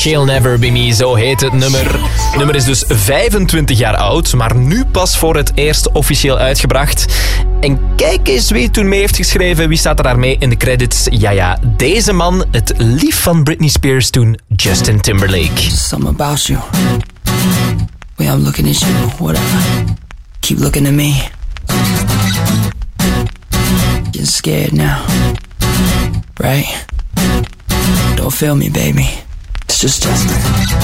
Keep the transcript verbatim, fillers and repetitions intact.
She'll Never Be Me, zo heet het nummer. Het nummer is dus vijfentwintig jaar oud, maar nu pas voor het eerst officieel uitgebracht. En kijk eens wie het toen mee heeft geschreven. Wie staat er daarmee in de credits? Ja, ja, deze man, het lief van Britney Spears toen, Justin Timberlake. Something about you. Way I'm looking at you, whatever. Keep looking at me. Getting scared now. Right? Don't feel me, baby. It's just Justin.